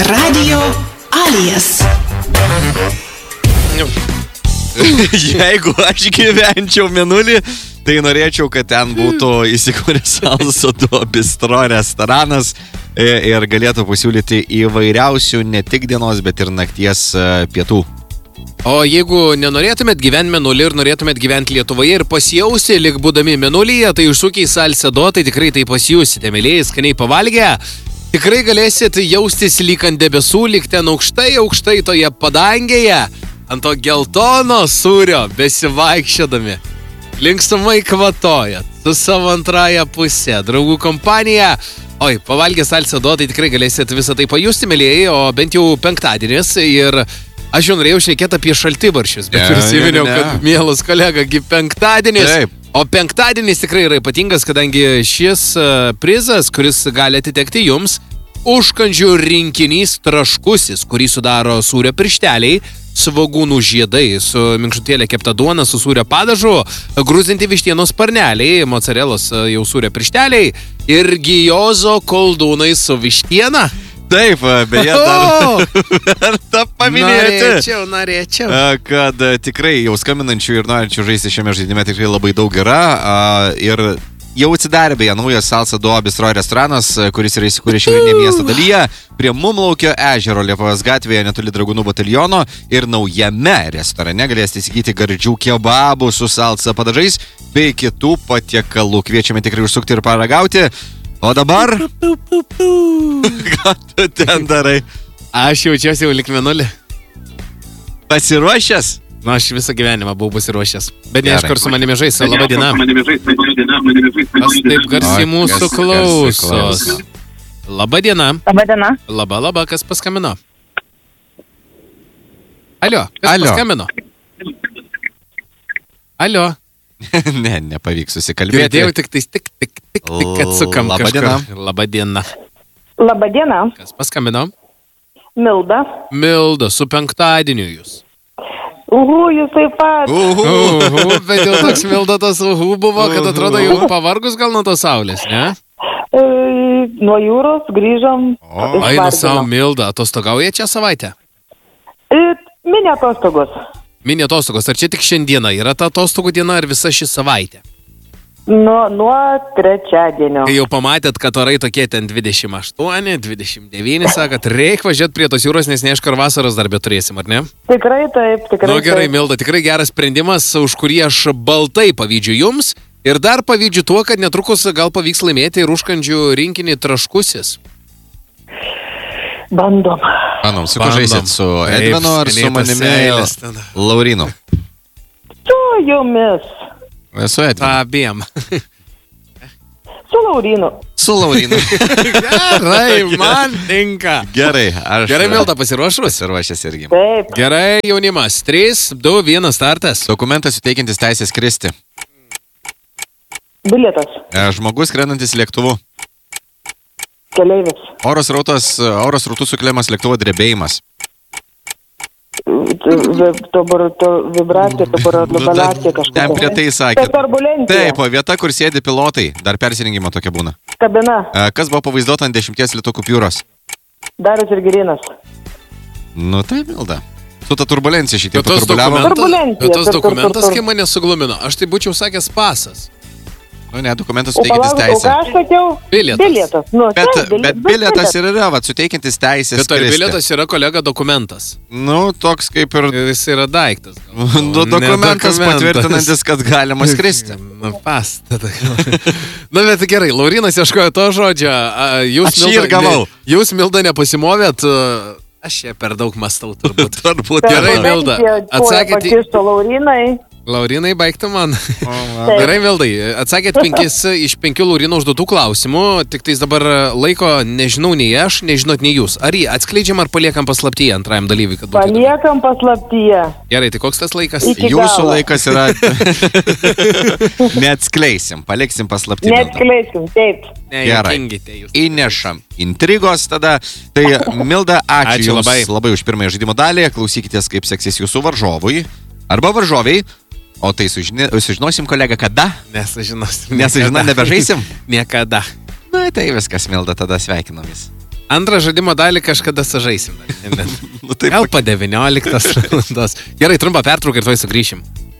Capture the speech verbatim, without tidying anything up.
Radio Alijas. Jeigu aš gyvenčiau Mėnulį, tai norėčiau, kad ten būtų įsikūręs Salsa do Bistro restoranas ir galėtų pasiūlyti įvairiausių ne tik dienos, bet ir nakties pietų. O jeigu nenorėtumėt gyventi Mėnulį ir norėtumėt gyventi Lietuvoje ir pasijausti, lyg būdami Mėnulyje, tai užsukiai Salsa do, tai tikrai tai pasijusite, mėlyjei, skaniai pavalgę. Tikrai galėsit jaustis lyg ant debesų, lyg ten aukštai, aukštai toje padangėje, ant to geltono sūrio besivaikščiodami. Linksmai kvatojat su savo antrąją pusę, draugų kompanija. Oi, pavalgę Salsa do, tai tikrai galėsit visą tai pajusti, mėlyjei, o bent jau penktadienis ir... Aš jau norėjau šnekėti apie šaltibarščius, bet yeah, prisiminiau, yeah, yeah. kad mielas kolega, penktadienis. Taip. O penktadienis tikrai yra ypatingas, kadangi šis prizas, kuris gali atitekti jums, užkandžių rinkinys traškusis, kurį sudaro sūrio piršteliai, svogūnų žiedai, su minkštutėlė kepta duona, su sūrio padažu, grūzinti vištienos sparneliai, mocarelos jau sūrio piršteliai ir gijozo koldūnai su vištiena. Taip, beje, dar verta paminėti. Norėčiau, norėčiau. Kad tikrai jau skambinančių ir norinčių žaisti šiame žaidime tikrai labai daug yra. Ir jau atsidarė beje naujas Salsa do Bistro restoranas, kuris yra įsikūręs šiaurinėje miesto dalyje, prie Mumlaukio ežero Liepojos gatvėje netoli Dragūnų bataliono. Ir naujame restorane galėsite įsigyti gardžių kebabų su salsa padažais bei kitų patiekalų. Kviečiame tikrai užsukti ir paragauti. O dabar? Ką tu ten darai? Aš jaučiuosi jau lyg Mėnulį. Pasiruošęs? Na, aš visą gyvenimą buvau pasiruošęs. Bet ne, aš kar su manimi žaisi. Labą dieną. Kas taip garsiai mūsų klausos? Labą dieną. Labą dieną. Labą, labą, kas paskambino? Alio, kas Alio. paskambino? Alio. Ne, nepavyks susikalbėti. Girdėjau tik tais tik, tik, tik, tik atsukam Labą kažkur. dieną. Labą dieną. Labą dieną. Kas paskambino? Milda. Milda, su penktadieniu jūs. Uhu, jūs taip pat. Uhu. Uhu, bet jau toks Milda tas uhu buvo, kad atrodo jau pavargus gal nuo tos saulės, ne? E, nuo jūros grįžom. Eina savo Milda, atostogauja čia savaitę? E, mini atostogos. Mini atostogos, ar čia tik šiandieną yra ta atostogų diena ar visa ši savaitė? Nuo, nuo trečiadienio. Kai jau pamatėt, kad orai tokie ten dvidešimt aštuoni, dvidešimt devyni, sakat, reik važiuoti prie tos jūros, nes neiškar vasaros darbę turėsim, ar ne? Tikrai taip, tikrai Nu gerai, taip. Milda, tikrai geras sprendimas, už kurį aš baltai pavydžiu jums ir dar pavydžiu tuo, kad netrukus gal pavyks laimėti ir užkandžių rinkinį traškusis. Bandom. Manom, su kuo žaisit? Su Edvinu ar su manimi Laurinu? Su jumis. Su Edvinu. Abiem. Su Laurinu. Su Laurinu. Gerai, man tinka. Gerai, aš... Gerai, Milda, pasiruošus? Pasiruošęs irgi. Taip. Gerai, jaunimas. trys, du, vienas startas. Dokumentas suteikiantis teisę skristi. Bilietas. Žmogus skrendantis lėktuvu. Keleivis. Oros rautas, oros rautų sukeliamas lėktuvo drebėjimas. Vibracija, turbulacija kažkokia. Ten prie tai sakė. Turbulencija. Taip, vieta, kur sėdi pilotai. Dar persirengimo tokia būna. Kabina. Kas buvo pavaizduota ant dešimties litų kupiūros? Darius ir Girinas. Nu tai, Milda. Su ta turbulencija šitie Bet tas paturbuliavo. dokumentas, Turbulencija, bet tas tur- tur- dokumentas tur- kai mane suglumino. Aš tai būčiau sakęs pasas. Nu ne, dokumentas O suteikiantis palauk, o ką teisę. aš sakiau? Bilietas. Bilietas. Nu, Bet, taip, bil- bet bilietas ir yra, va, suteikiantis teisę Bet ar skristi. bilietas yra kolega dokumentas? Nu, toks kaip ir Jis yra daiktas. du dokumentas patvirtinantis, kad galima skristi. Na, pas. tada. Na, bet gerai, Laurinas ieškojo to žodžio. a, Jūs, Aš jį ir Milda, gavau. ne- jūs, Milda, nepasimovėt. a, Aš čia per daug mastau turbūt. Turbūt Gerai, yra. Milda, atsakėt į- Pakišto Laurinai. Laurinai, baigtų man. Taip. Gerai, Mildai, atsakėt penkis iš penkių Laurino užduotų klausimų, tik tais dabar laiko nežinau nei aš, nežinot nei jūs. Ar jį atskleidžiam ar paliekam paslaptyje antrajam dalyviui? Kad būtų įdomu? Paliekam paslaptyje. Gerai, tai koks tas laikas? Iki Jūsų galo. laikas yra... Neatskleisim, paliksim paslaptį. Milda. Neatskleisim, taip. Ne, Gerai. juokingite jūs. Įnešam intrigos tada. Tai Milda, ačiū, Ačiū Jums labai. labai už pirmąją žaidimo dalį. Klausykitės, kaip seksis jūsų varžovui arba varžoviai. O tai sužini, sužinosim, kolega, kada? Nesužinosim. Nesužino, nebežaisim? Niekada. Na, tai viskas, Milda, tada sveikinamės. Antrą žaidimo dalį kažkada sužaisim. Nu, taip, Gal po devynioliktos valandos. Gerai, trumpą pertrauką ir tuoj sugrįšim.